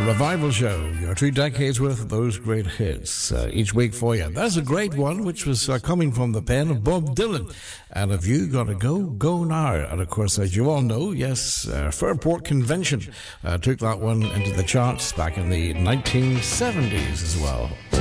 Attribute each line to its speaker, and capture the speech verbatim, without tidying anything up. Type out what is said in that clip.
Speaker 1: The Revival Show, your two decades worth of those great hits uh, each week for you. That's a great one, which was uh, coming from the pen of Bob Dylan. And Have You Gotta Go, Go Now. And of course, as you all know, yes, uh, Fairport Convention uh, took that one into the charts back in the nineteen seventies as well.